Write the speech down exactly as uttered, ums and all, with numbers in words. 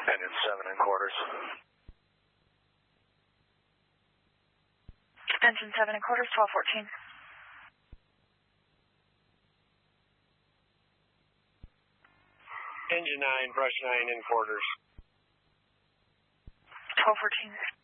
Engine seven and quarters. Engine seven and quarters, twelve fourteen. Engine nine, brush nine and quarters. twelve fourteen.